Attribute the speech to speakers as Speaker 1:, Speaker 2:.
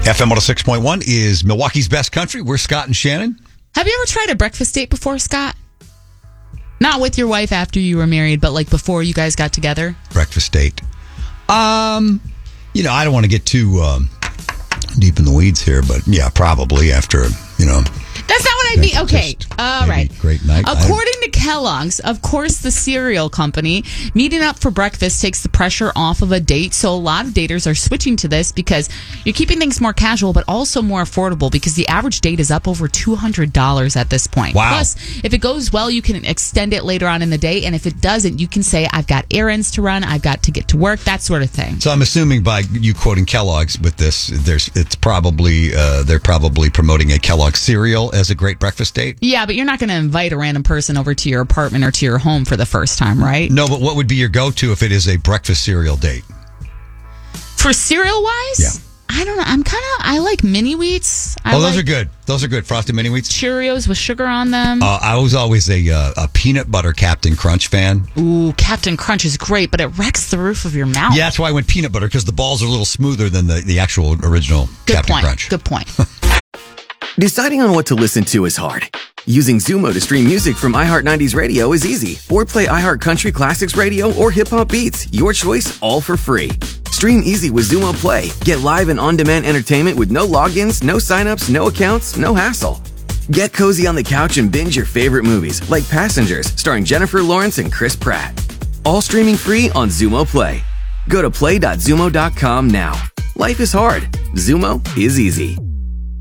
Speaker 1: FM 106.1 is Milwaukee's best country. We're Scott and Shannon.
Speaker 2: Have you ever tried a breakfast date before, Scott? Not with your wife after you were married, but like before you guys got together?
Speaker 1: Breakfast date. I don't want to get too deep in the weeds here, but yeah, probably after,
Speaker 2: That's not what I mean. Okay. All right.
Speaker 1: Great night.
Speaker 2: According to Kellogg's, of course, the cereal company, meeting up for breakfast takes the pressure off of a date. So a lot of daters are switching to this because you're keeping things more casual, but also more affordable because the average date is up over $200 at this point.
Speaker 1: Wow.
Speaker 2: Plus, if it goes well, you can extend it later on in the day. And if it doesn't, you can say, I've got errands to run. I've got to get to work, that sort of thing.
Speaker 1: So I'm assuming by you quoting Kellogg's with this, they're probably promoting a Kellogg's cereal as a great breakfast date.
Speaker 2: Yeah, but you're not going to invite a random person over to your apartment or to your home for the first time, right?
Speaker 1: No, but what would be your go-to if it is a breakfast cereal date?
Speaker 2: For cereal-wise?
Speaker 1: Yeah.
Speaker 2: I don't know. I like mini wheats.
Speaker 1: Those are good. Those are good. Frosted mini wheats.
Speaker 2: Cheerios with sugar on them.
Speaker 1: I was always a peanut butter Captain Crunch fan.
Speaker 2: Ooh, Captain Crunch is great, but it wrecks the roof of your mouth.
Speaker 1: Yeah, that's why I went peanut butter, because the balls are a little smoother than the actual original Captain Crunch.
Speaker 2: Good point.
Speaker 3: Deciding on what to listen to is hard. Using Zumo to stream music from iHeart 90s Radio is easy. Or play iHeart Country Classics Radio or Hip Hop Beats. Your choice, all for free. Stream easy with Zumo Play. Get live and on-demand entertainment with no logins, no signups, no accounts, no hassle. Get cozy on the couch and binge your favorite movies, like Passengers, starring Jennifer Lawrence and Chris Pratt. All streaming free on Zumo Play. Go to play.zumo.com now. Life is hard. Zumo is easy.